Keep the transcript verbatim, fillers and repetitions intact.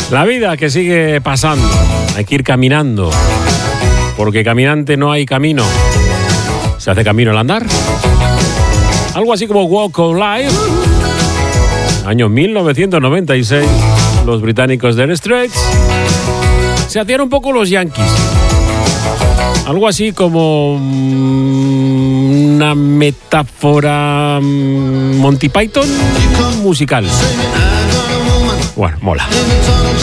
La vida que sigue pasando, hay que ir caminando, porque caminante no hay camino, se hace camino al andar. Algo así como Walk of Life, año mil novecientos noventa y seis, los británicos Dire Straits se hacían un poco los Yankees. Algo así como una metáfora Monty Python musical. Bueno, mola.